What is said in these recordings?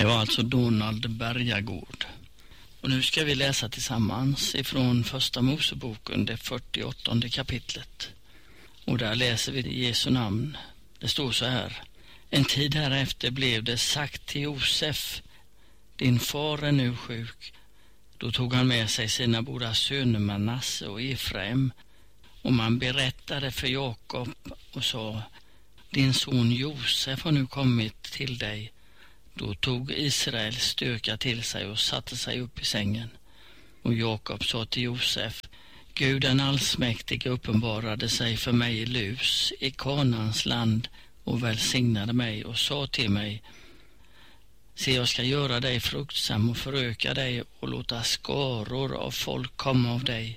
Det var alltså Donald Bergagård. Och nu ska vi läsa tillsammans ifrån Första Moseboken, det 48:e kapitlet. Och där läser vi i Jesu namn. Det står så här: En tid härefter blev det sagt till Josef: din far är nu sjuk. Då tog han med sig sina båda söner Manasse och Efraim, och man berättade för Jakob och sa: din son Josef har nu kommit till dig. Då tog Israel styrka till sig och satte sig upp i sängen. Och Jakob sa till Josef: Gud den allsmäktige uppenbarade sig för mig i Lus i Kanaans land och välsignade mig och sa till mig: se, jag ska göra dig fruktsam och föröka dig och låta skaror av folk komma av dig,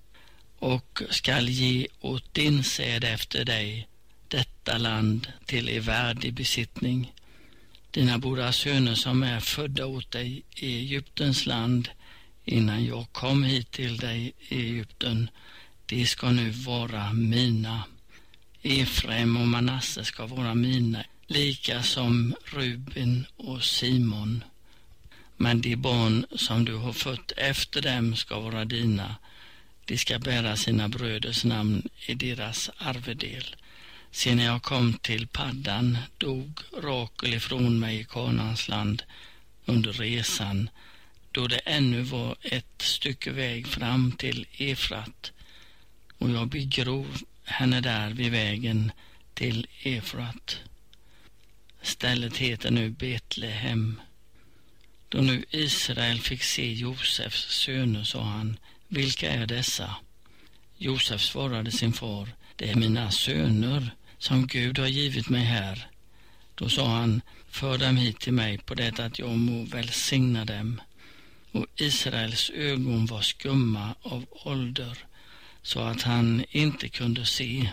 och skall ge åt din säd efter dig detta land till värdig besittning. Dina båda söner som är födda åt dig i Egyptens land, innan jag kom hit till dig i Egypten, de ska nu vara mina. Efraim och Manasse ska vara mina, lika som Ruben och Simon. Men de barn som du har fött efter dem ska vara dina. De ska bära sina bröders namn i deras arvedel. Sen när jag kom till Paddan dog Rakel ifrån mig i Kanaans land under resan, då det ännu var ett stycke väg fram till Efrat, och jag begrov henne där vid vägen till Efrat. Stället heter nu Betlehem. Då nu Israel fick se Josefs söner sa han: vilka är dessa? Josef svarade sin far: det är mina söner som Gud har givit mig här. Då sa han: för dem hit till mig på det att jag må välsigna dem. Och Israels ögon var skumma av ålder, så att han inte kunde se.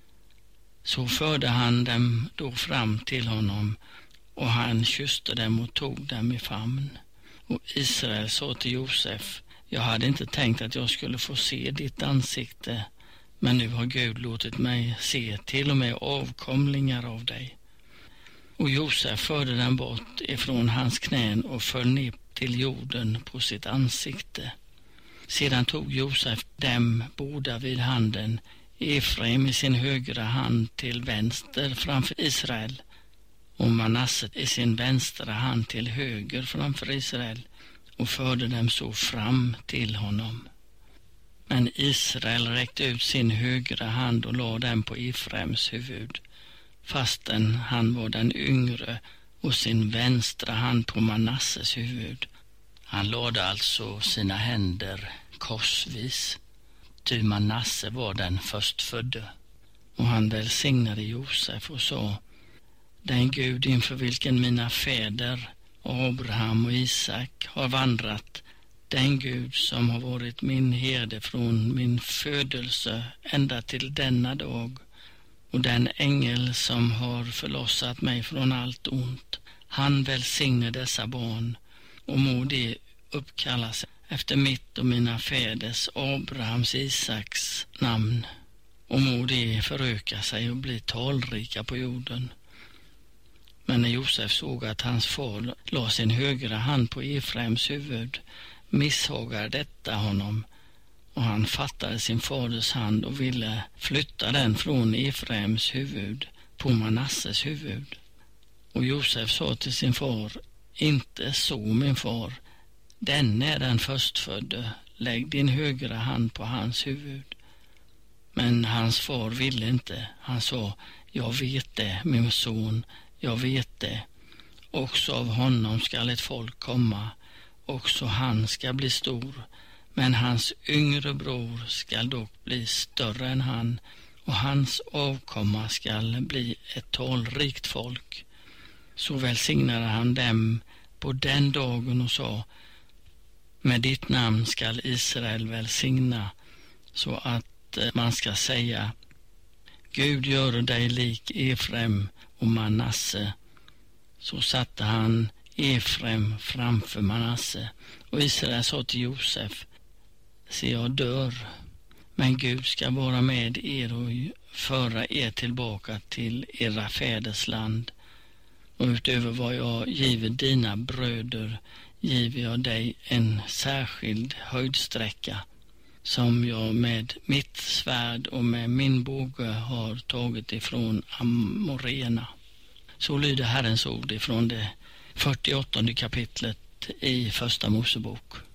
Så förde han dem då fram till honom, och han kysste dem och tog dem i famn. Och Israel sa till Josef: jag hade inte tänkt att jag skulle få se ditt ansikte, men nu har Gud låtit mig se till och med avkomlingar av dig. Och Josef förde dem bort ifrån hans knän och föll ner till jorden på sitt ansikte. Sedan tog Josef dem båda vid handen, Efraim i sin högra hand till vänster framför Israel, och Manasse i sin vänstra hand till höger framför Israel, och förde dem så fram till honom. Men Israel räckte ut sin högra hand och lade den på Efraims huvud, fastän han var den yngre, och sin vänstra hand på Manasses huvud. Han lade alltså sina händer korsvis, ty Manasse var den förstfödde. Och han välsignade Josef och sa: den Gud inför vilken mina fäder Abraham och Isak har vandrat, den Gud som har varit min herde från min födelse ända till denna dag, och den ängel som har förlossat mig från allt ont, han välsigne dessa barn, och må de uppkallas efter mitt och mina fäders Abrahams Isaks namn, och må de föröka sig och bli talrika på jorden. Men när Josef såg att hans far la sin högra hand på Efraims huvud, misshagar detta honom, och han fattade sin faders hand och ville flytta den från Efraims huvud på Manasses huvud. Och Josef sa till sin far: inte så, min far, den är den förstfödde, lägg din högra hand på hans huvud. Men hans far ville inte. Han sa: jag vet det, min son, jag vet det. Också av honom skall ett folk komma, också han ska bli stor, men hans yngre bror skall dock bli större än han, och hans avkomma skall bli ett talrikt folk. Så välsignade han dem på den dagen och sa: med ditt namn skall Israel välsigna, så att man ska säga: Gud gör dig lik Efraim och Manasse. Så satte han Efraim framför Manasse, och Israel sa till Josef: se, jag dör, men Gud ska vara med er och föra er tillbaka till era fäders land. och utöver vad jag giver dina bröder giver jag dig en särskild höjdsträcka som jag med mitt svärd och med min båge har tagit ifrån Amorena. Så lyder Herrens ord ifrån det 48 kapitlet i Första Mosebok.